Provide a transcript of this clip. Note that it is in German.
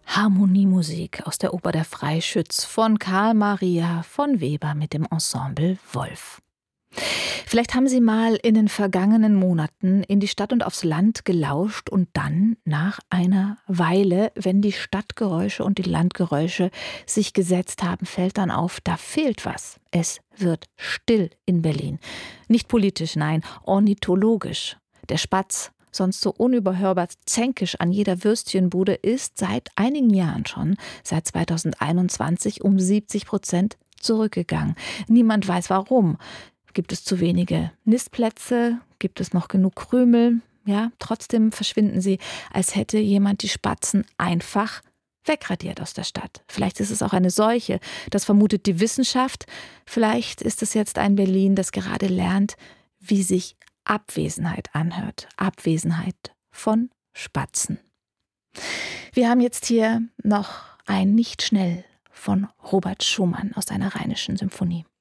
Harmoniemusik aus der Oper Der Freischütz von Karl Maria von Weber mit dem Ensemble Wolf. Vielleicht haben Sie mal in den vergangenen Monaten in die Stadt und aufs Land gelauscht und dann nach einer Weile, wenn die Stadtgeräusche und die Landgeräusche sich gesetzt haben, fällt dann auf, da fehlt was. Es wird still in Berlin. Nicht politisch, nein, ornithologisch. Der Spatz, sonst so unüberhörbar zänkisch an jeder Würstchenbude, ist seit einigen Jahren schon, seit 2021, um 70% zurückgegangen. Niemand weiß warum. Gibt es zu wenige Nistplätze? Gibt es noch genug Krümel? Ja, trotzdem verschwinden sie, als hätte jemand die Spatzen einfach wegradiert aus der Stadt. Vielleicht ist es auch eine Seuche, das vermutet die Wissenschaft. Vielleicht ist es jetzt ein Berlin, das gerade lernt, wie sich Abwesenheit anhört. Abwesenheit von Spatzen. Wir haben jetzt hier noch ein Nicht schnell von Robert Schumann aus einer Rheinischen Symphonie.